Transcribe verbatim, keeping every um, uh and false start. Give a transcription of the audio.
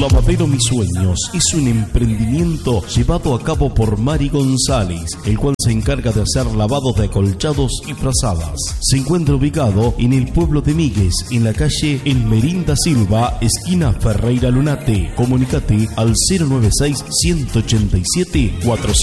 Lavadero Mis Sueños es un emprendimiento llevado a cabo por Mari González, el cual se encarga de hacer lavados de acolchados y frazadas. Se encuentra ubicado en el pueblo de Míguez, en la calle Elmerinda Silva, esquina Ferreira Lunate. Comunicate al cero nueve seis, uno ocho siete, cuatro